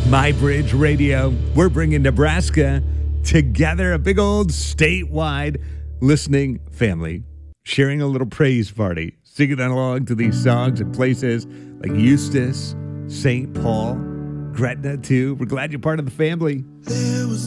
My Bridge Radio. We're bringing Nebraska together, a big old statewide listening family, sharing a little praise party, singing along to these songs in places like Eustis, St. Paul, Gretna, too. We're glad you're part of the family. There was